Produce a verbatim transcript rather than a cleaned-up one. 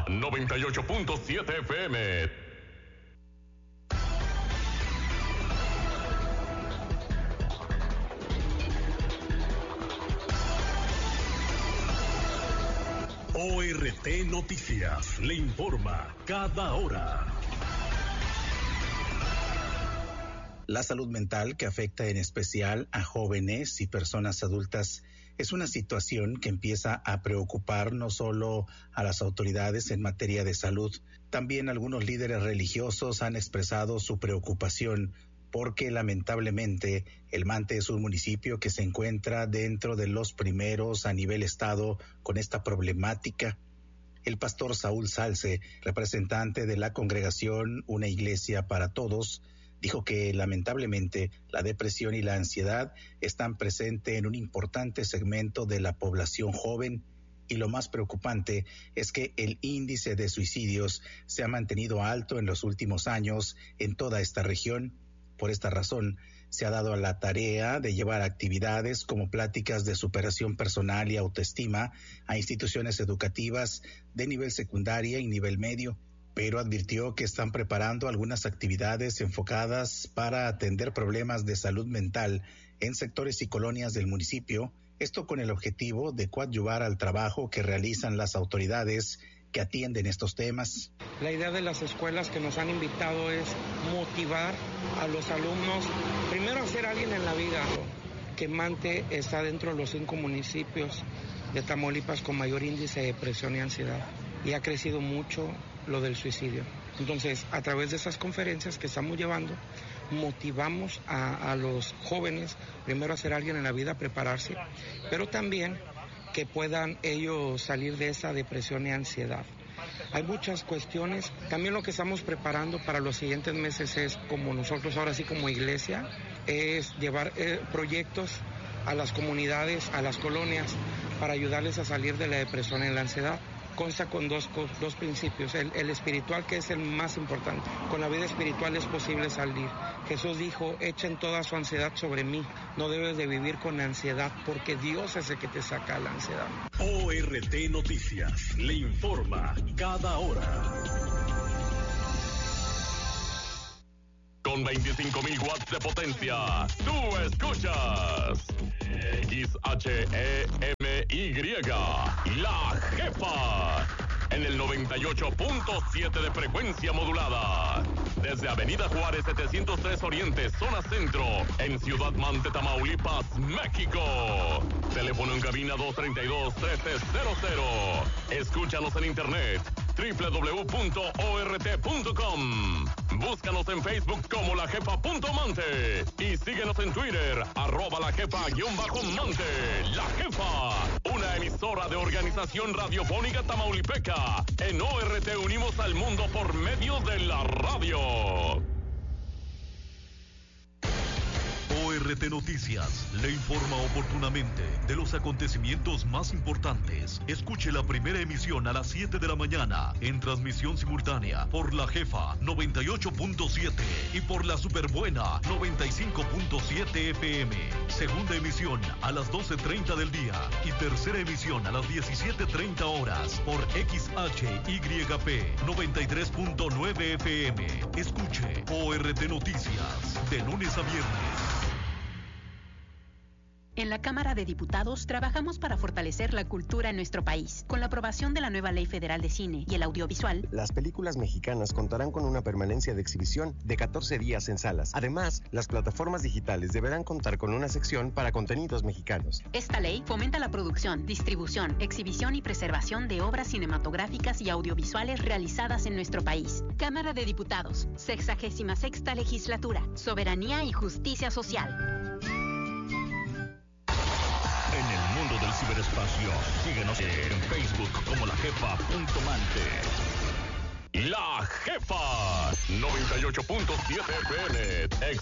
noventa y ocho punto siete F M. O R T Noticias le informa cada hora. La salud mental, que afecta en especial a jóvenes y personas adultas, es una situación que empieza a preocupar no solo a las autoridades en materia de salud. También algunos líderes religiosos han expresado su preocupación porque lamentablemente El Mante es un municipio que se encuentra dentro de los primeros a nivel estado con esta problemática. El pastor Saúl Salce, representante de la congregación Una Iglesia para Todos, dijo que lamentablemente la depresión y la ansiedad están presentes en un importante segmento de la población joven, y lo más preocupante es que el índice de suicidios se ha mantenido alto en los últimos años en toda esta región. Por esta razón, se ha dado a la tarea de llevar actividades como pláticas de superación personal y autoestima a instituciones educativas de nivel secundaria y nivel medio, pero advirtió que están preparando algunas actividades enfocadas para atender problemas de salud mental en sectores y colonias del municipio, esto con el objetivo de coadyuvar al trabajo que realizan las autoridades que atienden estos temas. La idea de las escuelas que nos han invitado es motivar a los alumnos, primero a ser alguien en la vida. Que Mante está dentro de los cinco municipios de Tamaulipas con mayor índice de depresión y ansiedad, y ha crecido mucho lo del suicidio. Entonces, a través de esas conferencias que estamos llevando, motivamos a, a los jóvenes, primero a ser alguien en la vida, a prepararse, pero también que puedan ellos salir de esa depresión y ansiedad. Hay muchas cuestiones. También lo que estamos preparando para los siguientes meses es, como nosotros ahora sí como iglesia, es llevar eh, proyectos a las comunidades, a las colonias, para ayudarles a salir de la depresión y la ansiedad. Consta con dos, dos principios, el, el espiritual, que es el más importante. Con la vida espiritual es posible salir. Jesús dijo, echen toda su ansiedad sobre mí. No debes de vivir con ansiedad, porque Dios es el que te saca la ansiedad. O R T Noticias le informa cada hora. Con veinticinco mil watts de potencia, tú escuchas X H E M Y, La Jefa, en el noventa y ocho punto siete de frecuencia modulada. Desde Avenida Juárez setecientos tres Oriente, zona centro, en Ciudad Mante, Tamaulipas, México. Teléfono en cabina dos treinta y dos, trece cero cero. Escúchanos en internet doble u doble u doble u punto o r t punto com. Búscanos en Facebook como La Jefa punto Mante y síguenos en Twitter, arroba La Jefa guión bajo Mante. La Jefa, una emisora de Organización Radiofónica Tamaulipeca. En O R T unimos al mundo por medio de la radio. O R T Noticias le informa oportunamente de los acontecimientos más importantes. Escuche la primera emisión a las siete de la mañana en transmisión simultánea por La Jefa noventa y ocho punto siete y por la Superbuena noventa y cinco punto siete F M. Segunda emisión a las doce treinta del día y tercera emisión a las diecisiete treinta horas por X H Y P noventa y tres punto nueve F M. Escuche O R T Noticias de lunes a viernes. En la Cámara de Diputados trabajamos para fortalecer la cultura en nuestro país. Con la aprobación de la nueva Ley Federal de Cine y el Audiovisual, las películas mexicanas contarán con una permanencia de exhibición de catorce días en salas. Además, las plataformas digitales deberán contar con una sección para contenidos mexicanos. Esta ley fomenta la producción, distribución, exhibición y preservación de obras cinematográficas y audiovisuales realizadas en nuestro país. Cámara de Diputados, sexagésima sexta legislatura, soberanía y justicia social. Del ciberespacio, síguenos en Facebook como La Jefa punto Mante. La Jefa noventa y ocho punto siete F M.